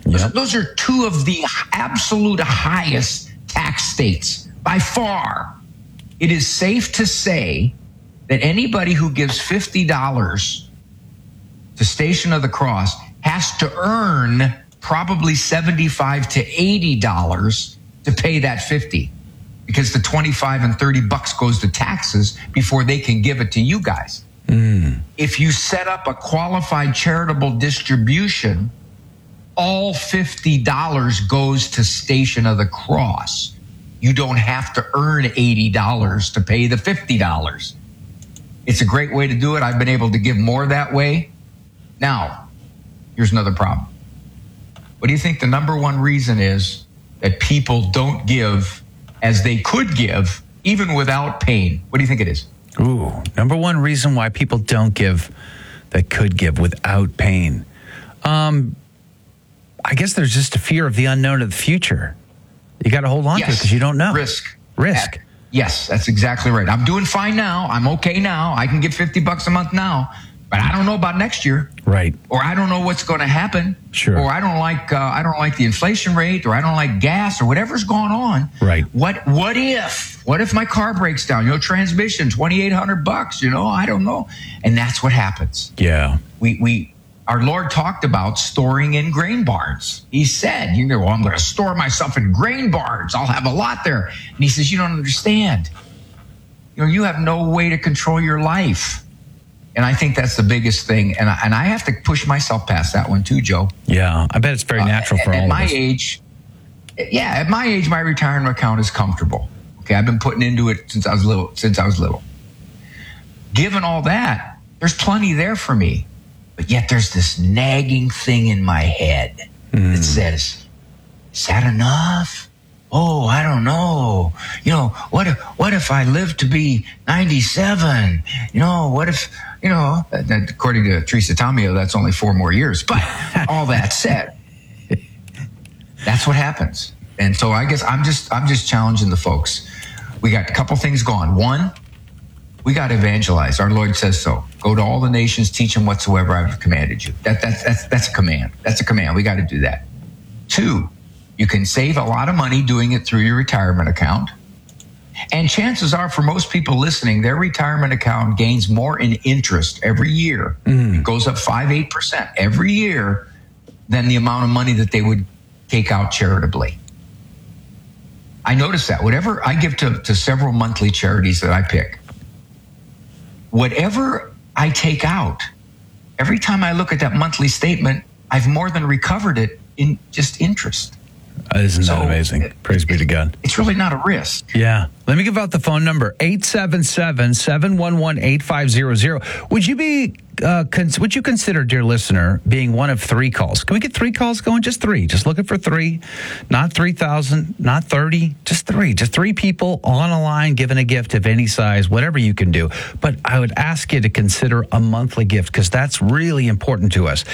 Yep. Those are two of the absolute highest tax states by far. It is safe to say that anybody who gives $50 to Station of the Cross has to earn probably $75 to $80 to pay that 50, because the 25 and 30 bucks goes to taxes before they can give it to you guys. If you set up a qualified charitable distribution, all $50 goes to Station of the Cross. You don't have to earn $80 to pay the $50. It's a great way to do it. I've been able to give more that way. Now, here's another problem. What do you think the number one reason is that people don't give as they could give, even without pain? What do you think it is? Ooh, number one reason why people don't give that could give without pain. I guess there's just a fear of the unknown of the future. You got to hold on to it because you don't know. Risk. Risk. Yes, that's exactly right. I'm doing fine now. I'm okay now. I can give $50 a month now, but I don't know about next year. Right. Or I don't know what's going to happen. Sure. Or I don't like the inflation rate, or I don't like gas, or whatever's going on. Right. What if my car breaks down? Transmission, $2,800. I don't know. And that's what happens. Yeah. Our Lord talked about storing in grain barns. He said, I'm going to store myself in grain barns. I'll have a lot there. And he says, you don't understand. You have no way to control your life. And I think that's the biggest thing. And I have to push myself past that one too, Joe. Yeah, I bet it's very natural for all of us. At my age, my retirement account is comfortable. Okay, I've been putting into it since I was little. Given all that, there's plenty there for me. But yet there's this nagging thing in my head that says, is that enough? Oh, I don't know. What if I live to be 97? What if, according to Teresa Tomeo, that's only 4 more years. But all that said, that's what happens. And so I guess I'm just challenging the folks. We got a couple things going. One, we got to evangelize. Our Lord says so. Go to all the nations, teach them whatsoever I've commanded you. That's a command. That's a command. We got to do that. 2, you can save a lot of money doing it through your retirement account. And chances are, for most people listening, their retirement account gains more in interest every year. It goes up 5-8% every year than the amount of money that they would take out charitably. I notice that. Whatever I give to several monthly charities that I pick, whatever I take out, every time I look at that monthly statement, I've more than recovered it in just interest. Isn't that amazing? Praise be to God. It's really not a risk. Yeah. Let me give out the phone number, 877-711-8500. Would you consider, dear listener, being one of 3 calls? Can we get 3 calls going? Just 3. Just looking for 3. Not 3,000, not 30, just 3. Just 3 people on a line giving a gift of any size, whatever you can do. But I would ask you to consider a monthly gift because that's really important to us.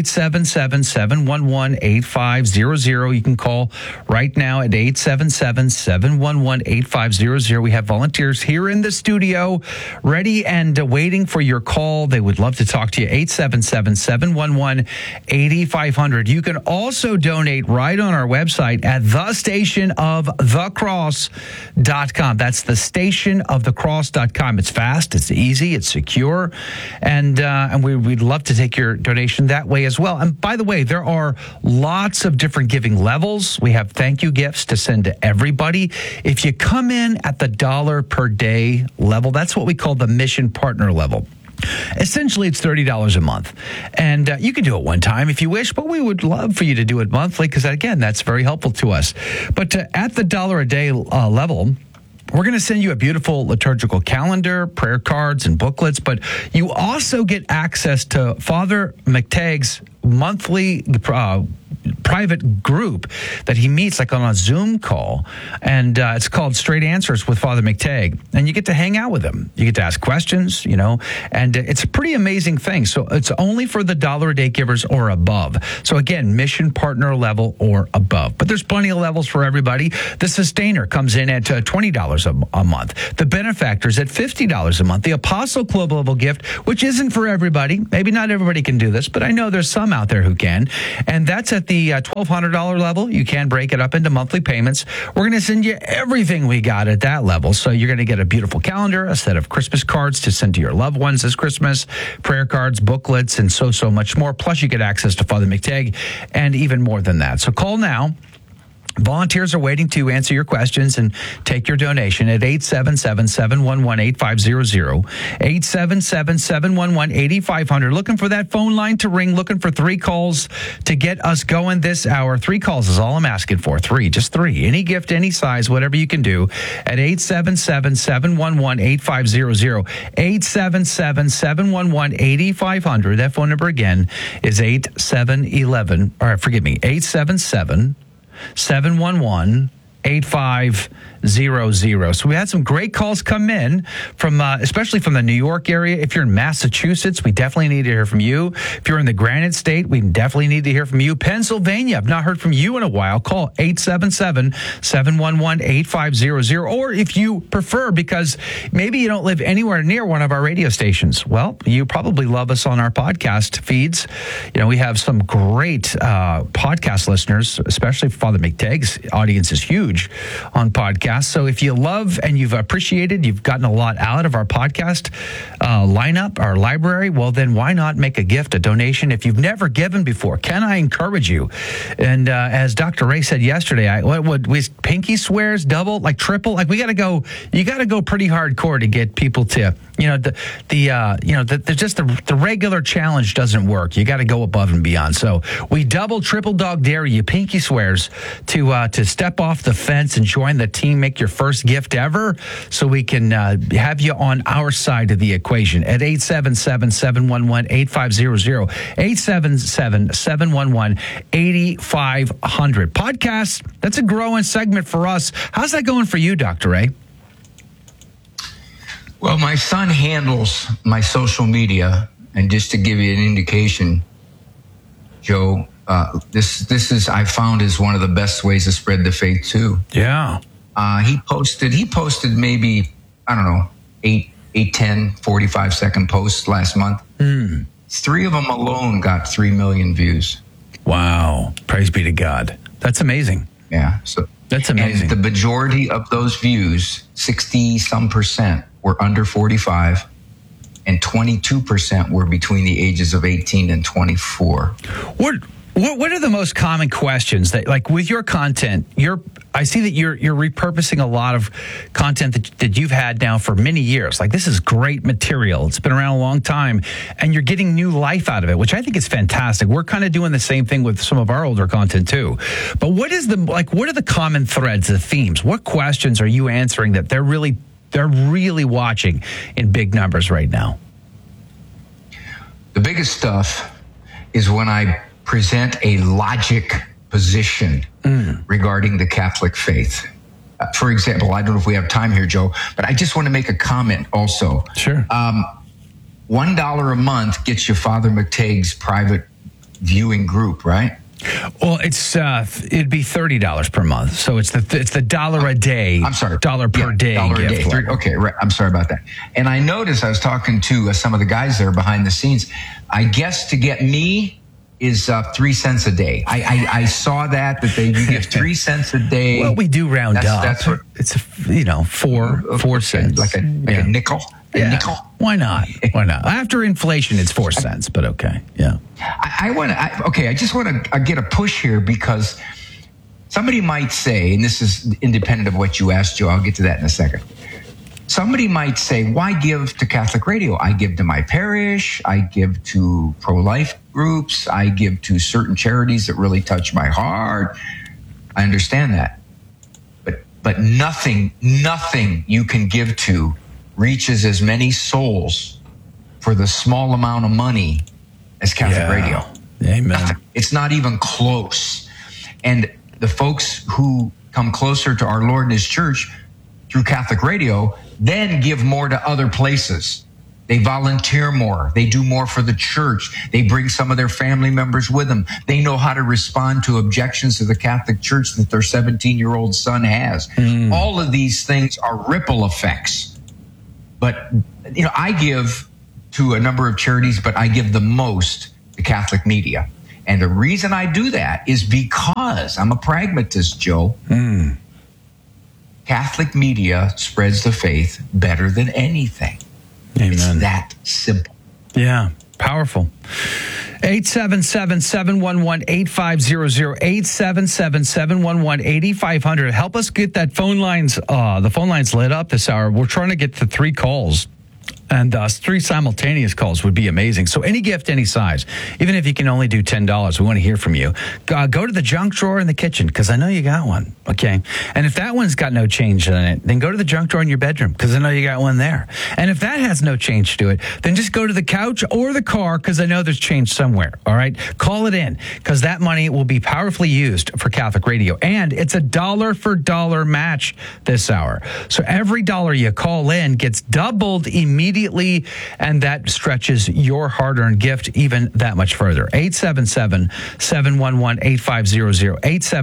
877-711-8500. You can call right now at 877-711-8500. We have volunteers here in the studio ready and waiting for your call. They would love to talk to you. 877-711-8500. You can also donate right on our website at thestationofthecross.com. That's thestationofthecross.com. It's fast, it's easy, it's secure, and we'd love to take your donation that way as well. And by the way, there are lots of different giving levels. We have thank you gifts to send to everybody. If you come in at the $1 per day level, that's what we call the mission partner level. Essentially, it's $30 a month. And you can do it one time if you wish, but we would love for you to do it monthly because, again, that's very helpful to us. But at the $1 a day level, we're going to send you a beautiful liturgical calendar, prayer cards, and booklets, but you also get access to Father McTagg's monthly private group that he meets like on a Zoom call, and it's called Straight Answers with Father McTagg, and you get to hang out with him. You get to ask questions, and it's a pretty amazing thing. So it's only for the $1 a day givers or above. So again, mission partner level or above. But there's plenty of levels for everybody. The Sustainer comes in at $20 a month. The Benefactors at $50 a month. The Apostle Club level gift, which isn't for everybody. Maybe not everybody can do this, but I know there's some out there who can. And that's at the $1,200 level, you can break it up into monthly payments. We're going to send you everything we got at that level. So you're going to get a beautiful calendar, a set of Christmas cards to send to your loved ones this Christmas, prayer cards, booklets, and so much more. Plus, you get access to Father McTagg and even more than that. So call now. Volunteers are waiting to answer your questions and take your donation at 877-711-8500, 877-711-8500. Looking for that phone line to ring, looking for 3 calls to get us going this hour. 3 calls is all I'm asking for. 3, just 3. Any gift, any size, whatever you can do at 877-711-8500, 877-711-8500. That phone number again is 877-711-8500. So we had some great calls come in from, especially from the New York area. If you're in Massachusetts, we definitely need to hear from you. If you're in the Granite State, we definitely need to hear from you. Pennsylvania, I've not heard from you in a while. Call 877-711-8500. Or if you prefer, because maybe you don't live anywhere near one of our radio stations, well, you probably love us on our podcast feeds. You know, we have some great podcast listeners, especially Father McTagg's audience is huge on podcasts. So if you love and you've appreciated, you've gotten a lot out of our podcast lineup, our library, well, then why not make a gift, a donation if you've never given before? Can I encourage you? And as Dr. Ray said yesterday, what would we pinky swears, double, like triple? Like you got to go pretty hardcore to get people to, the regular challenge doesn't work. You got to go above and beyond. So we double, triple dog dare you, pinky swears to step off the fence and join the team, make your first gift ever, so we can have you on our side of the equation at 877-711-8500, 877-711-8500. Podcasts, that's a growing segment for us. How's that going for you, Dr. Ray? Well, my son handles my social media, and just to give you an indication, Joe, this is, I found, is one of the best ways to spread the faith too. Yeah. He posted maybe, I don't know, 8, 10, 45-second posts last month. 3 of them alone got 3 million views. Wow. Praise be to God. That's amazing. Yeah. So that's amazing. And the majority of those views, 60-some%, were under 45, and 22% were between the ages of 18 and 24. What are the most common questions that, like, with your content, I see that you're repurposing a lot of content that you've had now for many years. Like, this is great material. It's been around a long time, and you're getting new life out of it, which I think is fantastic. We're kind of doing the same thing with some of our older content too. But what are the common threads, the themes? What questions are you answering that they're really watching in big numbers right now? The biggest stuff is when I present a logic position regarding the Catholic faith. For example, I don't know if we have time here, Joe, but I just want to make a comment also. Sure. $1 a month gets you Father McTagg's private viewing group, right? Well, it'd be $30 per month, so it's the $1 a day. I'm sorry, $1 per day. $1 a day. Okay, right. I'm sorry about that. And I noticed, I was talking to some of the guys there behind the scenes. I guess to get me is 3 cents a day. I saw that you give 3 cents a day. Well, we do round up. That's what it's 4 cents, like a nickel. Yeah. A nickel. Why not? After inflation, it's 4 cents, but okay. Yeah. I just want to get a push here, because somebody might say, and this is independent of what you asked, Joe, I'll get to that in a second. Somebody might say, why give to Catholic radio? I give to my parish. I give to pro-life groups. I give to certain charities that really touch my heart. I understand that. But nothing you can give to reaches as many souls for the small amount of money as Catholic radio. Amen. Nothing. It's not even close. And the folks who come closer to our Lord and His church through Catholic radio then give more to other places. They volunteer more. They do more for the church. They bring some of their family members with them. They know how to respond to objections to the Catholic Church that their 17-year-old son has. All of these things are ripple effects. But, I give to a number of charities, but I give the most to Catholic media. And the reason I do that is because I'm a pragmatist, Joe. Catholic media spreads the faith better than anything. Amen. It's that simple. Yeah, powerful. 877-711-8500, 877-711-8500. Help us get the phone lines lit up this hour. We're trying to get to 3 calls. And 3 simultaneous calls would be amazing. So any gift, any size, even if you can only do $10, we want to hear from you. Go to the junk drawer in the kitchen, because I know you got one, okay? And if that one's got no change in it, then go to the junk drawer in your bedroom, because I know you got one there. And if that has no change to it, then just go to the couch or the car, because I know there's change somewhere, all right? Call it in, because that money will be powerfully used for Catholic Radio. And it's a $1 match this hour. So every dollar you call in gets doubled immediately, and that stretches your hard-earned gift even that much further. 877-711-8500,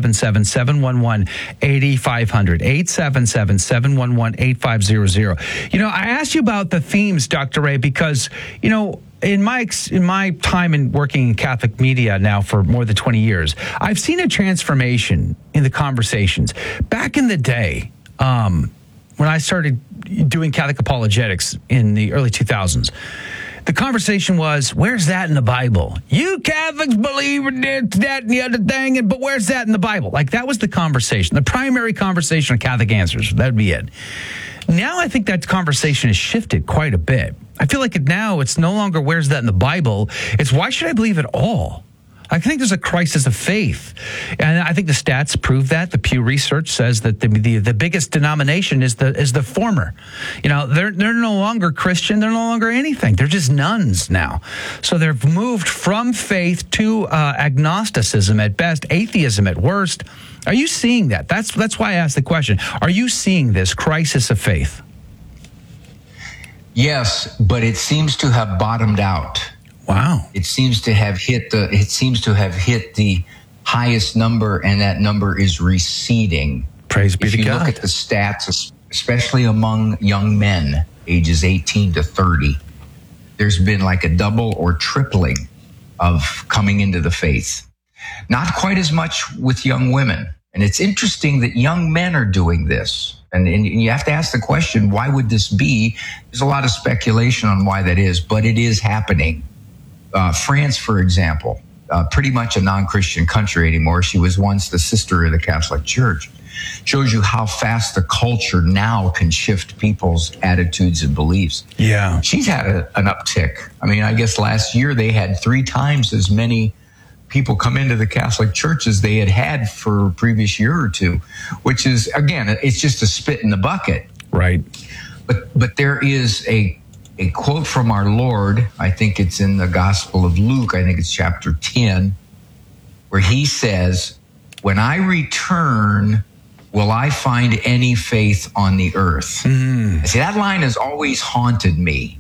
877-711-8500, 877-711-8500. You know, I asked you about the themes, Dr. Ray, because, you know, in my time in working in Catholic media now for more than 20 years, I've seen a transformation in the conversations. Back in the day, when I started doing Catholic apologetics in the early 2000s, the conversation was, where's that in the Bible? You Catholics believe in this, that, and the other thing, but where's that in the Bible? Like, that was the conversation, the primary conversation on Catholic Answers. That'd be it. Now I think that conversation has shifted quite a bit. I feel like now it's no longer where's that in the Bible. It's why should I believe it all? I think there's a crisis of faith. And I think the stats prove that. The Pew Research says that the biggest denomination is the former. You know, they're no longer Christian. They're no longer anything. They're just nuns now. So they've moved from faith to agnosticism at best, atheism at worst. Are you seeing that? That's why I asked the question. Are you seeing this crisis of faith? Yes, but it seems to have bottomed out. Wow. It seems to have hit the highest number, and that number is receding. Praise be to God. If you look at the stats, especially among young men, ages 18 to 30, there's been like a double or tripling of coming into the faith. Not quite as much with young women. And it's interesting that young men are doing this. And you have to ask the question, why would this be? There's a lot of speculation on why that is, but it is happening. France, for example, pretty much a non-Christian country anymore. She was once the sister of the Catholic Church. Shows you how fast the culture now can shift people's attitudes and beliefs. Yeah. She's had an uptick. I mean, I guess last year they had 3 times as many people come into the Catholic Church as they had for a previous year or two, which is, again, it's just a spit in the bucket. Right. But there is a quote from our Lord, I think it's in the Gospel of Luke, I think it's chapter 10, where he says, when I return, will I find any faith on the earth? See, that line has always haunted me.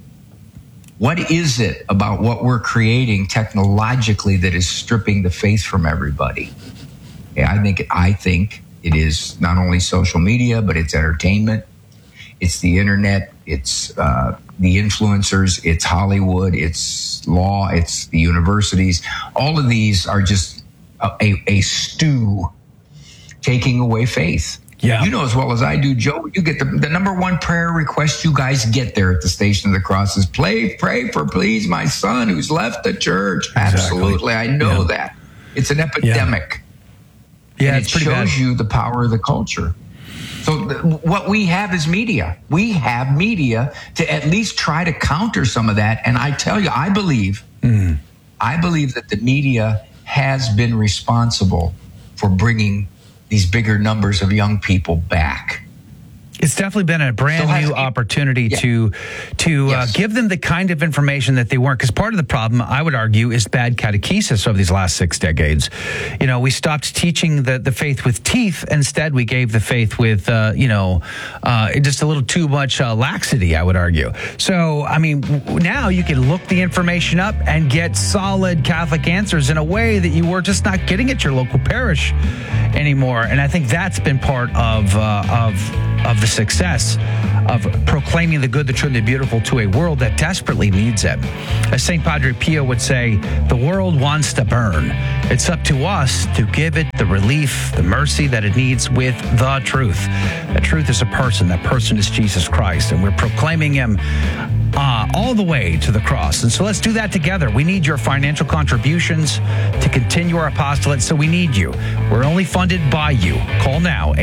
What is it about what we're creating technologically that is stripping the faith from everybody? Yeah, I think it is not only social media, but it's entertainment. It's the internet. It's the influencers. It's Hollywood. It's law. It's the universities. All of these are just a stew taking away faith. Yeah. You know as well as I do, Joe, you get the number one prayer request you guys get there at the Station of the Cross is pray for, please, my son who's left the church. Exactly. Absolutely. I know that. It's an epidemic. Yeah, and it shows you the power of the culture. So what we have is media. We have media to at least try to counter some of that. And I tell you, I believe that the media has been responsible for bringing these bigger numbers of young people back. It's definitely been a brand new opportunity to give them the kind of information that they weren't. Because part of the problem, I would argue, is bad catechesis over these last 6 decades. You know, we stopped teaching the faith with teeth. Instead, we gave the faith with, just a little too much laxity, I would argue. So, I mean, now you can look the information up and get solid Catholic answers in a way that you were just not getting at your local parish anymore. And I think that's been part of the success of proclaiming the good, the true, and the beautiful to a world that desperately needs it. As St. Padre Pio would say, the world wants to burn. It's up to us to give it the relief, the mercy that it needs with the truth. The truth is a person. That person is Jesus Christ, and we're proclaiming him all the way to the cross. And so let's do that together. We need your financial contributions to continue our apostolate, so we need you. We're only funded by you. Call now,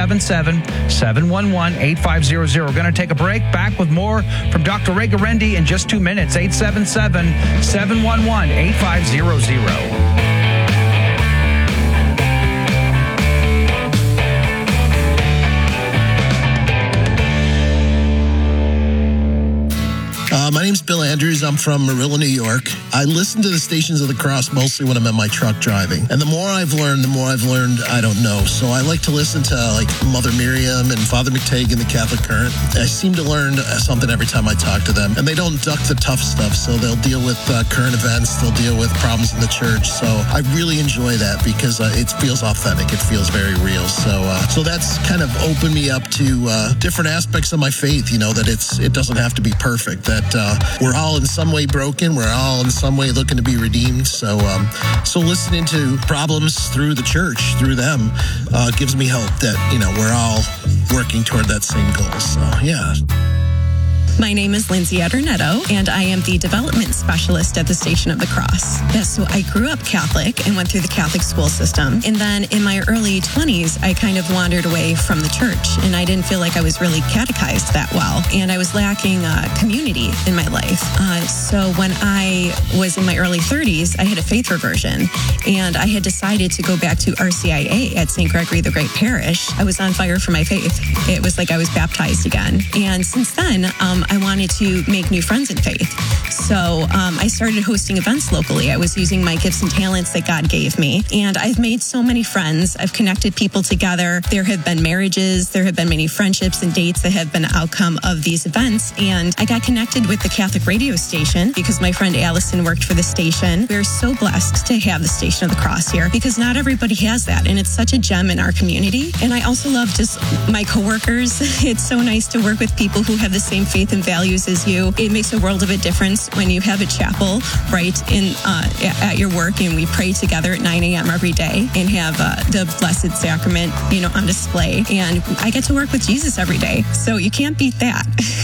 877-711-8500. We're going to take a break. Back with more from Dr. Ray Guarendi in just 2 minutes, 877-711-8500. My name's Bill Andrews. I'm from Marilla, New York. I listen to the Stations of the Cross mostly when I'm in my truck driving. And the more I've learned, I don't know. So I like to listen to like Mother Miriam and Father McTague in the Catholic Current. I seem to learn something every time I talk to them. And they don't duck the tough stuff. So they'll deal with current events. They'll deal with problems in the church. So I really enjoy that because it feels authentic. It feels very real. So that's kind of opened me up to different aspects of my faith, you know, that it doesn't have to be perfect, that we're all in some way broken. We're all in some way looking to be redeemed. So listening to problems through the church, through them, gives me hope that, you know, we're all working toward that same goal. So, yeah. My name is Lindsay Adornetto, and I am the development specialist at the Station of the Cross. Yes, so I grew up Catholic and went through the Catholic school system. And then in my early 20s, I kind of wandered away from the church, and I didn't feel like I was really catechized that well. And I was lacking community in my life. So when I was in my early 30s, I had a faith reversion, and I had decided to go back to RCIA at St. Gregory the Great Parish. I was on fire for my faith. It was like I was baptized again. And since then, I wanted to make new friends in faith. So I started hosting events locally. I was using my gifts and talents that God gave me. And I've made so many friends. I've connected people together. There have been marriages. There have been many friendships and dates that have been the outcome of these events. And I got connected with the Catholic radio station because my friend Allison worked for the station. We're so blessed to have the Station of the Cross here because not everybody has that. And it's such a gem in our community. And I also love just my coworkers. It's so nice to work with people who have the same faith and values as you. It makes a world of a difference when you have a chapel right in at your work, and we pray together at 9 a.m. every day and have the Blessed Sacrament, you know, on display. And I get to work with Jesus every day, so you can't beat that.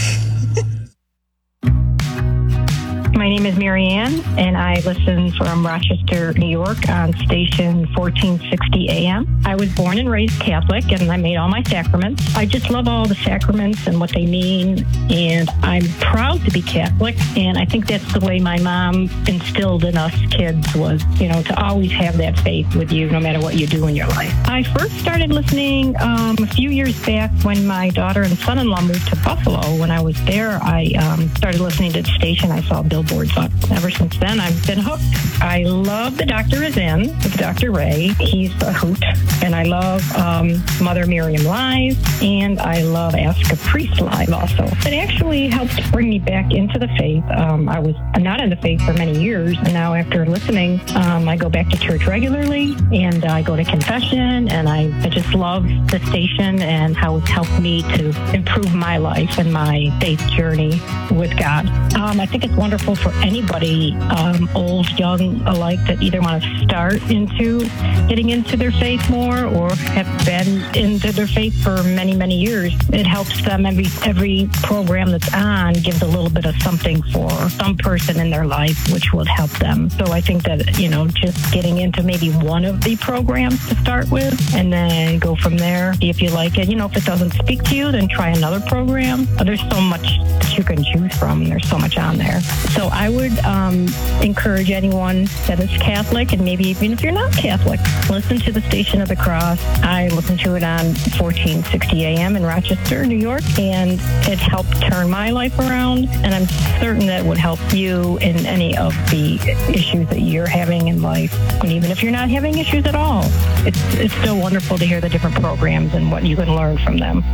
My name is Mary Ann, and I listen from Rochester, New York on station 1460 AM. I was born and raised Catholic, and I made all my sacraments. I just love all the sacraments and what they mean, and I'm proud to be Catholic, and I think that's the way my mom instilled in us kids was, you know, to always have that faith with you no matter what you do in your life. I first started listening a few years back when my daughter and son-in-law moved to Buffalo. When I was there, I started listening to the station. I saw billboards up. Ever since then, I've been hooked. I love The Doctor Is In with Dr. Ray. He's a hoot. And I love Mother Miriam Live, and I love Ask a Priest Live also. It actually helped bring me back into the faith. I was not in the faith for many years, and now after listening, I go back to church regularly, and I go to confession, and I just love the station and how it's helped me to improve my life and my faith journey with God. I think it's wonderful for anybody, old, young alike, that either want to start into getting into their faith more or have been into their faith for many, many years. It helps them. Every program that's on gives a little bit of something for some person in their life, which will help them. So I think that, you know, just getting into maybe one of the programs to start with and then go from there. See if you like it. You know, if it doesn't speak to you, then try another program. There's so much that you can choose from. There's so much on there. So I would encourage anyone that is Catholic, and maybe even if you're not Catholic, listen to the Station of the Cross. I listen to it on 1460 AM in Rochester, New York, and it helped turn my life around, and I'm certain that it would help you in any of the issues that you're having in life. And even if you're not having issues at all, it's still wonderful to hear the different programs and what you can learn from them.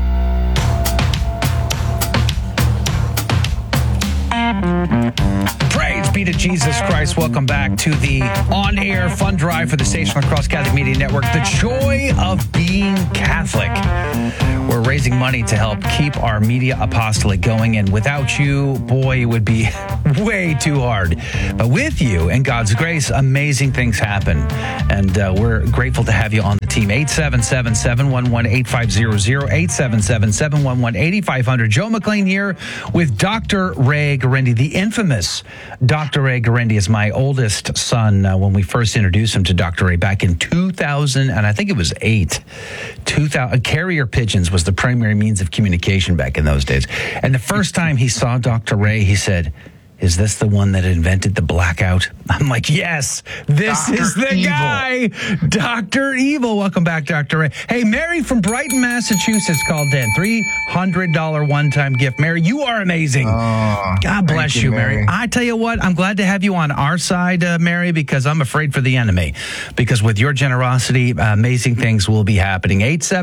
Praise be be to Jesus Christ. Welcome back to the on-air fund drive for the Station on the Cross Catholic Media Network. The joy of being Catholic. We're raising money to help keep our media apostolate going, and without you, boy, it would be way too hard. But with you and God's grace, amazing things happen, and we're grateful to have you on the team. 877-711-8500, 877-711-8500. Joe McLean here with Dr. Ray Guarendi, the infamous Dr. Ray Guarendi is my oldest son. When we first introduced him to Dr. Ray back in 2000, and I think it was 8, carrier pigeons was the primary means of communication back in those days. And the first time he saw Dr. Ray, he said, "Is this the one that invented the blackout?" I'm like, yes, this Dr. is the Evil. guy, Dr. Evil. Welcome back, Dr. Ray. Hey, Mary from Brighton, Massachusetts called in. $300 one-time gift. Mary, you are amazing. God bless you, Mary. I tell you what, I'm glad to have you on our side, Mary, because I'm afraid for the enemy. Because with your generosity, amazing things will be happening.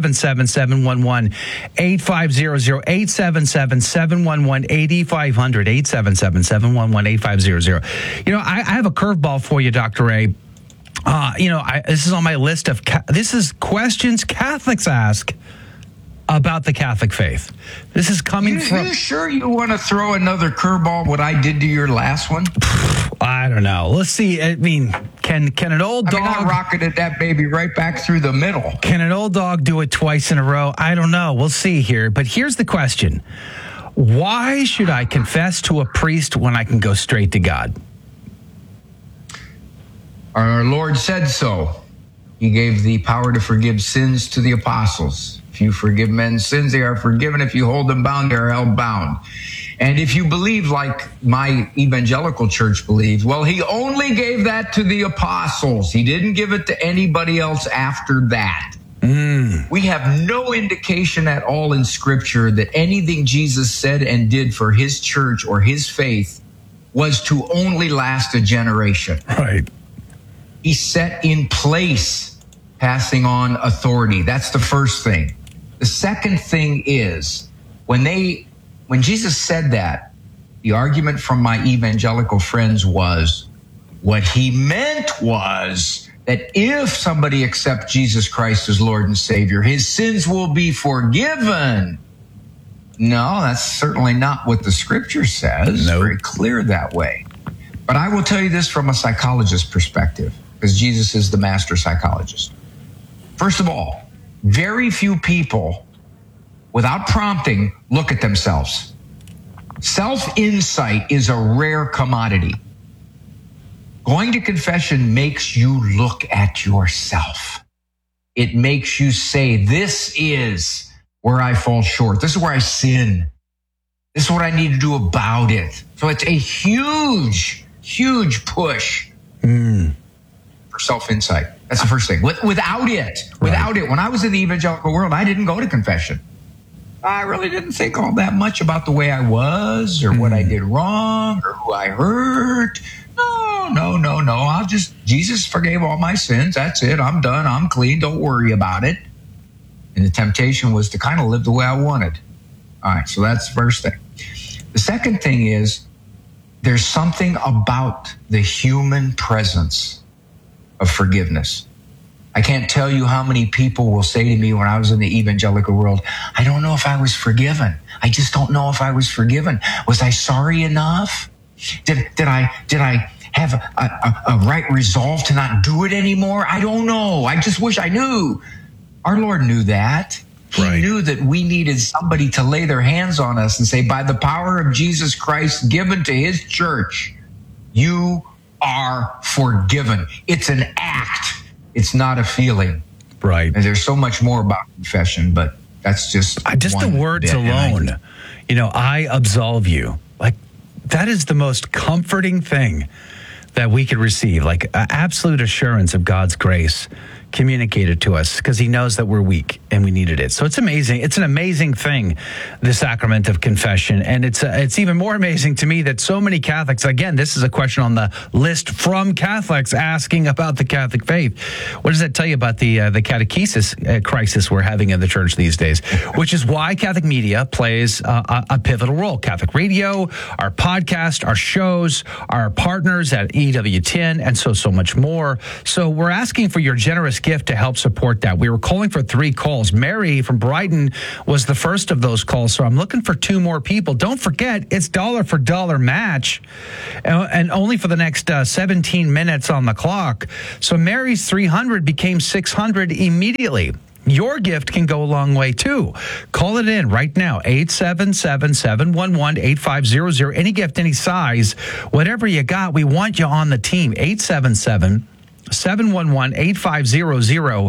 877-711-8500, 877-711-8500, 877-711-8500. You know, I have a curveball for you, Dr. Ray. This is on my list of, this is questions Catholics ask about the Catholic faith. This is coming from... You sure you want to throw another curveball, what I did to your last one? I don't know. Let's see. I mean, can an old dog... I rocketed that baby right back through the middle. Can an old dog do it twice in a row? I don't know. We'll see here. But here's the question. Why should I confess to a priest when I can go straight to God? Our Lord said so. He gave the power to forgive sins to the apostles. If you forgive men's sins, they are forgiven. If you hold them bound, they are held bound. And if you believe like my evangelical church believes, well, he only gave that to the apostles. He didn't give it to anybody else after that. We have no indication at all in Scripture that anything Jesus said and did for his church or his faith was to only last a generation. Right. He set in place passing on authority. That's the first thing. The second thing is when Jesus said that, the argument from my evangelical friends was what he meant was that if somebody accepts Jesus Christ as Lord and Savior, his sins will be forgiven. No, that's certainly not what the Scripture says. Nope. It's very clear that way. But I will tell you this from a psychologist's perspective, because Jesus is the master psychologist. First of all, very few people, without prompting, look at themselves. Self-insight is a rare commodity. Going to confession makes you look at yourself. It makes you say, this is where I fall short. This is where I sin. This is what I need to do about it. So it's a huge, huge push for self-insight. That's the first thing. Without it, when I was in the evangelical world, I didn't go to confession. I really didn't think all that much about the way I was or what I did wrong or who I hurt. No. Jesus forgave all my sins. That's it. I'm done. I'm clean. Don't worry about it. And the temptation was to kind of live the way I wanted. All right, so that's the first thing. The second thing is there's something about the human presence of forgiveness. I can't tell you how many people will say to me when I was in the evangelical world, I don't know if I was forgiven. I just don't know if I was forgiven. Was I sorry enough? Did I have a right resolve to not do it anymore? I don't know. I just wish I knew. Our Lord knew that. He knew that we needed somebody to lay their hands on us and say, by the power of Jesus Christ given to his church, you are forgiven. It's an act. It's not a feeling. Right. And there's so much more about confession, but that's just the words alone. I absolve you. Like, that is the most comforting thing that we could receive. Like, absolute assurance of God's grace communicated to us because he knows that we're weak and we needed it. So it's amazing. It's an amazing thing, the sacrament of confession. And it's even more amazing to me that so many Catholics, again, this is a question on the list from Catholics asking about the Catholic faith. What does that tell you about the catechesis crisis we're having in the church these days? Which is why Catholic media plays a pivotal role. Catholic radio, our podcast, our shows, our partners at EWTN, and so much more. So we're asking for your generous gift to help support that. We were calling for 3 calls. Mary from Brighton was the first of those calls, so I'm looking for 2 more people. Don't forget, it's dollar for dollar match, and only for the next 17 minutes on the clock. So Mary's 300 became 600 immediately. Your gift can go a long way, too. Call it in right now, 877-711-8500. Any gift, any size, whatever you got, we want you on the team. 877-711-8500,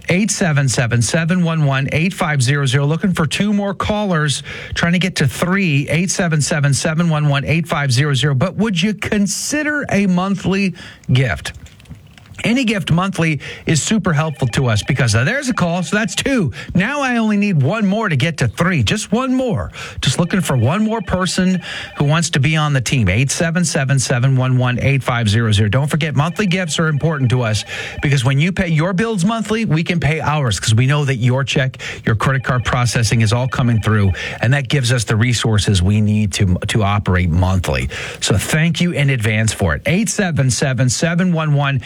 877-711-8500. Looking for 2 more callers, trying to get to 3, 877-711-8500. But would you consider a monthly gift? Any gift monthly is super helpful to us because there's a call, so that's 2. Now I only need 1 more to get to 3. Just 1 more. Just looking for 1 more person who wants to be on the team. 877-711-8500. Don't forget, monthly gifts are important to us because when you pay your bills monthly, we can pay ours because we know that your check, your credit card processing is all coming through, and that gives us the resources we need to operate monthly. So thank you in advance for it. 877-711-8500.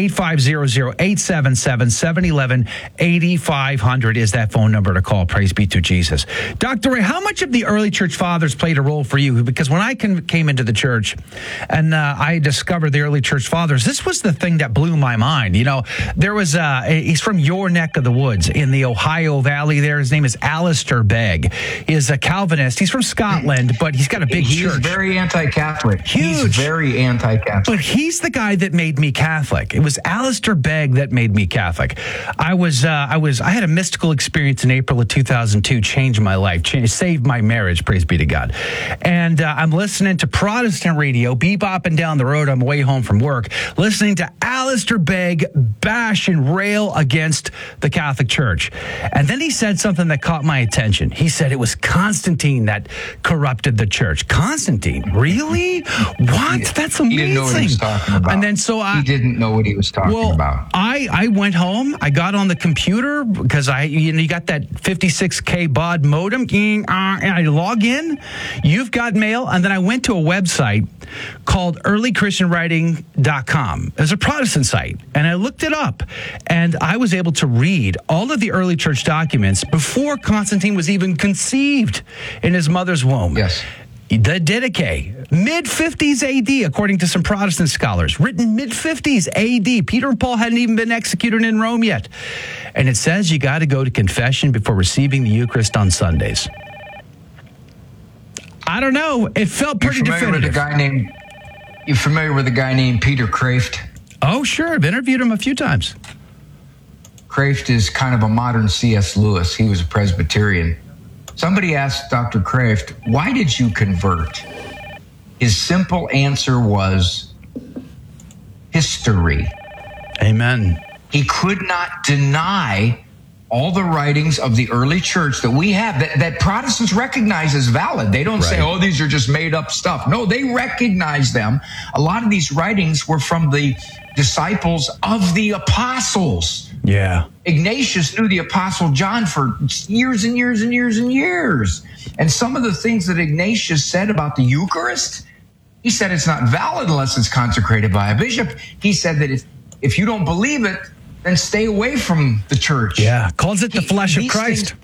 877-711-8500 is that phone number to call. Praise be to Jesus. Dr. Ray, how much of the early church fathers played a role for you? Because when I came into the church and I discovered the early church fathers, this was the thing that blew my mind. You know, there was he's from your neck of the woods in the Ohio Valley there. His name is Alistair Begg. He is a Calvinist. He's from Scotland, but he's got a big church. He's very anti-Catholic. Huge. He's very anti-Catholic. But he's the guy that made me Catholic. It was Alistair Begg that made me Catholic. I had a mystical experience in April of 2002, changed my life, saved my marriage, praise be to God. And I'm listening to Protestant radio, bebopping down the road on the way home from work, listening to Alistair Begg bash and rail against the Catholic Church. And then he said something that caught my attention. He said it was Constantine that corrupted the church. Constantine? Really? What? That's amazing. He didn't know what he was talking about. And then he didn't know what he was talking about. I went home. I got on the computer because you got that 56K baud modem. And I log in. You've got mail. And then I went to a website called earlychristianwriting.com. It's a Protestant site. And I looked it up. And I was able to read all of the early church documents before Constantine was even conceived in his mother's womb. Yes. The Didache, mid-50s AD, according to some Protestant scholars, written mid-50s AD. Peter and Paul hadn't even been executed in Rome yet. And it says you got to go to confession before receiving the Eucharist on Sundays. I don't know. It felt pretty definitive. You familiar with a guy named Peter Kreeft? Oh, sure. I've interviewed him a few times. Kreeft is kind of a modern C.S. Lewis. He was a Presbyterian. Somebody asked Dr. Kreeft, why did you convert? His simple answer was history. Amen. He could not deny all the writings of the early church that we have, that Protestants recognize as valid. They don't say, oh, these are just made up stuff. No, they recognize them. A lot of these writings were from the disciples of the apostles. Yeah. Ignatius knew the Apostle John for years and years and years and years. And some of the things that Ignatius said about the Eucharist, he said it's not valid unless it's consecrated by a bishop. He said that if you don't believe it, then stay away from the church. Yeah, calls it the flesh of Christ.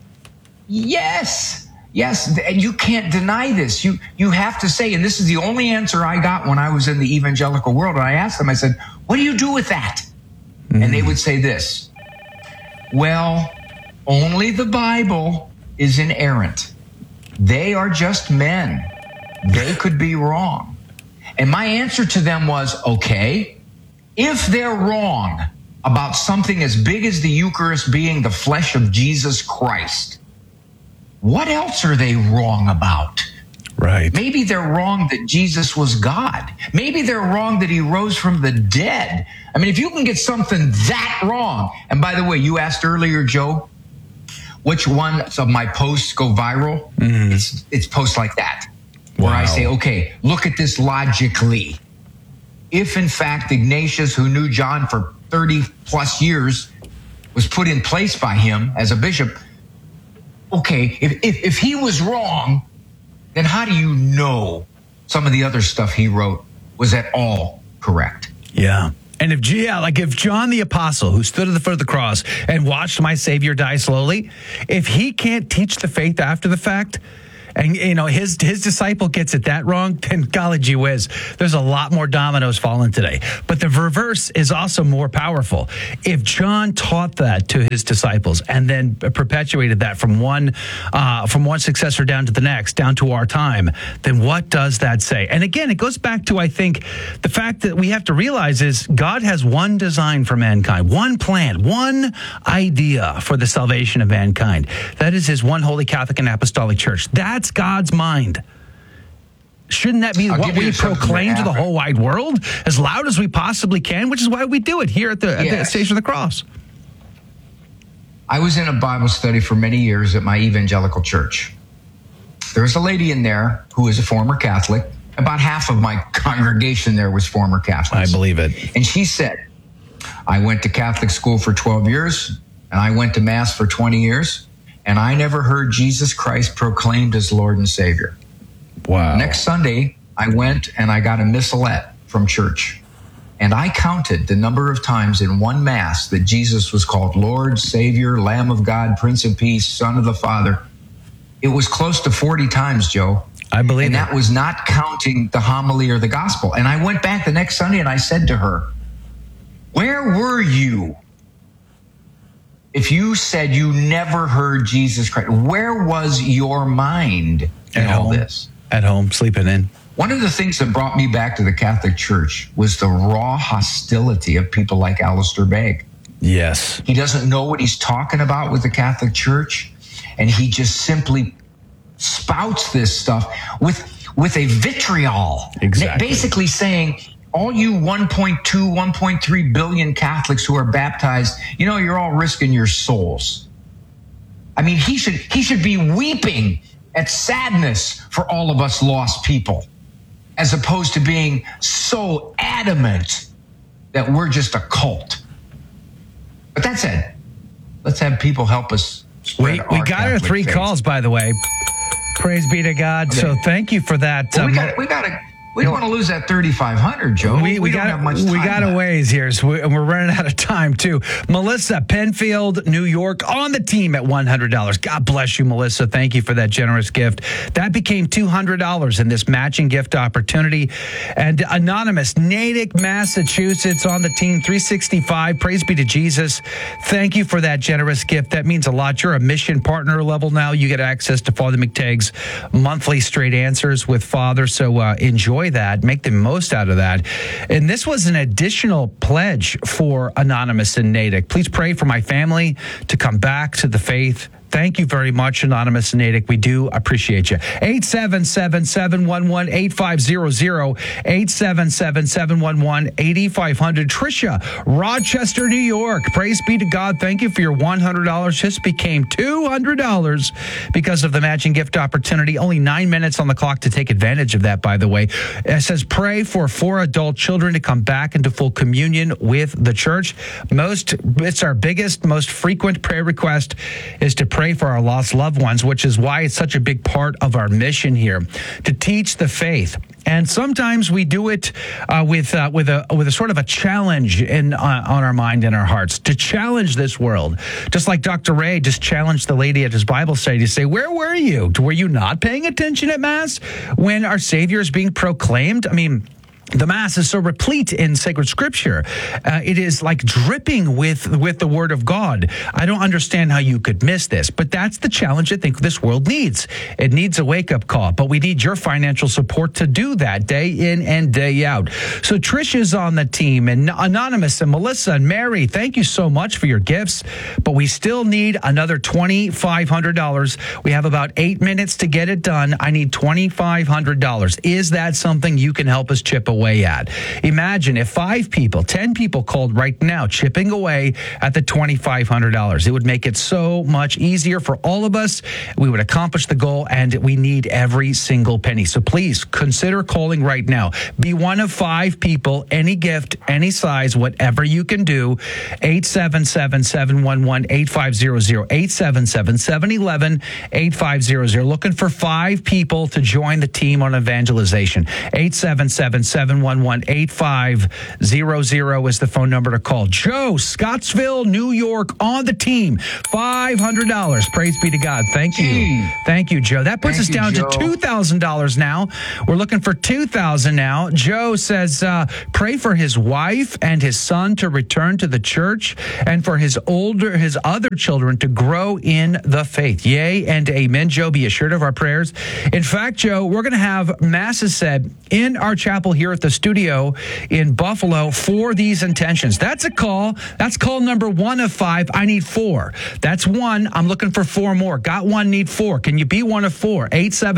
Yes, and you can't deny this. You have to say, and this is the only answer I got when I was in the evangelical world. And I asked them, I said, what do you do with that? And they would say this, well, only the Bible is inerrant. They are just men. They could be wrong. And my answer to them was, okay, if they're wrong about something as big as the Eucharist being the flesh of Jesus Christ, what else are they wrong about? Right. Maybe they're wrong that Jesus was God. Maybe they're wrong that he rose from the dead. I mean, if you can get something that wrong, and by the way, you asked earlier, Joe, which one of my posts go viral? It's posts like that, where I say, okay, look at this logically. If in fact Ignatius, who knew John for 30 plus years, was put in place by him as a bishop, okay, if he was wrong, then how do you know some of the other stuff he wrote was at all correct? Yeah. And if John the Apostle, who stood at the foot of the cross and watched my Savior die slowly, if he can't teach the faith after the fact, and his disciple gets it that wrong, then golly gee whiz, there's a lot more dominoes falling today. But the reverse is also more powerful. If John taught that to his disciples and then perpetuated that from one successor down to the next, down to our time, then what does that say? And again, it goes back to, I think, the fact that we have to realize is God has one design for mankind, one plan, one idea for the salvation of mankind. That is his one holy Catholic and Apostolic Church. That's God's mind. Shouldn't that be what we proclaim to the whole wide world as loud as we possibly can, which is why we do it here at the Station of the Cross? I was in a Bible study for many years at my evangelical church. There was a lady in there who was a former Catholic. About half of my congregation there was former Catholics. I believe it. And she said, I went to Catholic school for 12 years, and I went to Mass for 20 years, and I never heard Jesus Christ proclaimed as Lord and Savior. Wow. Next Sunday, I went and I got a missalette from church. And I counted the number of times in one Mass that Jesus was called Lord, Savior, Lamb of God, Prince of Peace, Son of the Father. It was close to 40 times, Joe. I believe And that was not counting the homily or the gospel. And I went back the next Sunday and I said to her, where were you if you said you never heard Jesus Christ? Where was your mind in all this? At home, sleeping in. One of the things that brought me back to the Catholic Church was the raw hostility of people like Alistair Begg. Yes. He doesn't know what he's talking about with the Catholic Church, and he just simply spouts this stuff with a vitriol. Exactly. Basically saying, all you 1.2, 1.3 billion Catholics who are baptized, you're all risking your souls. I mean, he should be weeping at sadness for all of us lost people, as opposed to being so adamant that we're just a cult. But that said, let's have people help us. We got our 3 calls, by the way. Praise be to God. Okay. So thank you for that. We don't want to lose that 3,500, Joe. We don't have much time. We got a ways here, so we're running out of time, too. Melissa, Penfield, New York, on the team at $100. God bless you, Melissa. Thank you for that generous gift. That became $200 in this matching gift opportunity. And Anonymous, Natick, Massachusetts, on the team, 365. Praise be to Jesus. Thank you for that generous gift. That means a lot. You're a mission partner level now. You get access to Father McTagg's monthly straight answers with Father, so enjoy that, make the most out of that. And this was an additional pledge for Anonymous in Natick. Please pray for my family to come back to the faith. Thank you very much, Anonymous in Natick. We do appreciate you. 877-711-8500, 877-711-8500. Tricia, Rochester, New York. Praise be to God. Thank you for your $100. Just became $200 because of the matching gift opportunity. Only 9 minutes on the clock to take advantage of that, by the way. It says, pray for 4 adult children to come back into full communion with the church. It's our biggest, most frequent prayer request is to pray for our lost loved ones, which is why it's such a big part of our mission here, to teach the faith. And sometimes we do it with a sort of a challenge on our mind and our hearts, to challenge this world. Just like Dr. Ray just challenged the lady at his Bible study to say, where were you? Were you not paying attention at Mass when our Savior is being proclaimed? I mean, The Mass is so replete in sacred scripture. It is like dripping with the word of God. I don't understand how you could miss this, but that's the challenge I think this world needs. It needs a wake-up call, but we need your financial support to do that day in and day out. So Trish is on the team, and Anonymous and Melissa and Mary, thank you so much for your gifts, but we still need another $2,500. We have about 8 minutes to get it done. I need $2,500. Is that something you can help us chip away at? Imagine if 5 people, 10 people called right now, chipping away at the $2,500. It would make it so much easier for all of us. We would accomplish the goal, and we need every single penny. So please consider calling right now. Be one of 5 people, any gift, any size, whatever you can do. 877-711-8500, 877-711-8500. Looking for 5 people to join the team on evangelization. 877-711-8500 is the phone number to call. Joe, Scottsville, New York, on the team. $500. Praise be to God. Thank you. Thank you, Joe. That puts us down to $2,000 now. We're looking for $2,000 now. Joe says, pray for his wife and his son to return to the church, and for his other children to grow in the faith. Yay and amen. Joe, be assured of our prayers. In fact, Joe, we're going to have masses said in our chapel here at the studio in Buffalo for these intentions. That's a call. That's call number 1 of 5. I need 4. That's 1. I'm looking for 4 more. Got 1, need 4. Can you be one of 4?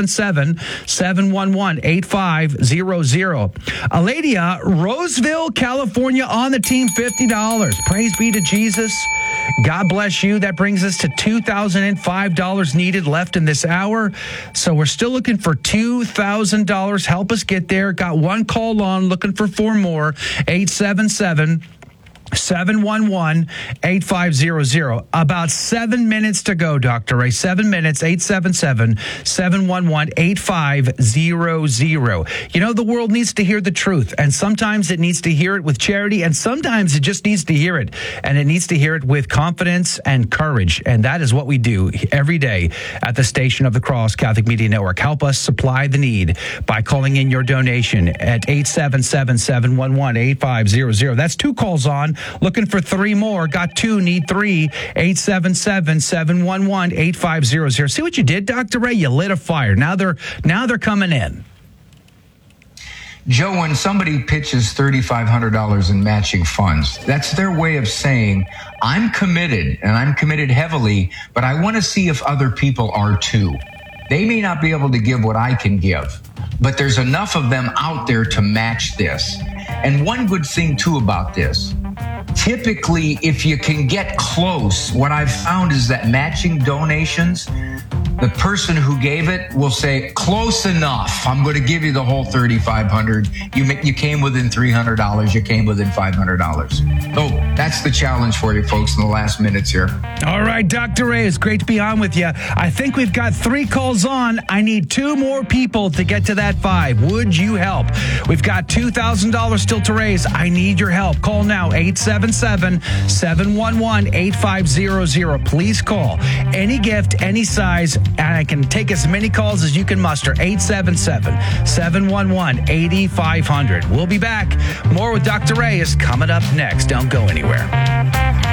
877-711-8500. Aledia, Roseville, California, on the team, $50. Praise be to Jesus. God bless you. That brings us to $2,005 needed left in this hour. So we're still looking for $2,000. Help us get there. Got 1 call on, looking for 4 more. 877-711-8500. About 7 minutes to go, Dr. Ray. 7 minutes, 877-711-8500. You know, the world needs to hear the truth, and sometimes it needs to hear it with charity, and sometimes it just needs to hear it, and it needs to hear it with confidence and courage, and that is what we do every day at the Station of the Cross Catholic Media Network. Help us supply the need by calling in your donation at 877-711-8500. That's 2 calls on. Looking for 3 more. Got 2, need 3. 877-711-8500. See what you did, Dr. Ray? You lit a fire. Now they're coming in. Joe, when somebody pitches $3,500 in matching funds, that's their way of saying, I'm committed, and I'm committed heavily, but I want to see if other people are too. They may not be able to give what I can give, but there's enough of them out there to match this. And one good thing, too, about this, typically, if you can get close, what I've found is that matching donations, the person who gave it will say, close enough. I'm going to give you the whole $3,500. You came within $300. You came within $500. So that's the challenge for you folks in the last minutes here. All right, Dr. Ray, it's great to be on with you. I think we've got 3 calls on. I need 2 more people to get to that 5. Would you help? We've got $2,000 still to raise. I need your help. Call now, 877-711-8500. Please call. Any gift, any size, and I can take as many calls as you can muster. 877-711-8500. We'll be back. More with Dr. Ray is coming up next. Don't go anywhere.